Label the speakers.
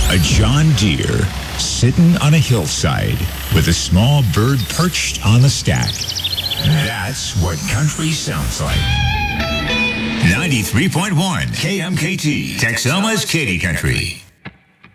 Speaker 1: A John Deere sitting on a hillside with a small bird perched on the stack. That's what country sounds like. 93.1 KMKT, Texoma's Katy Country.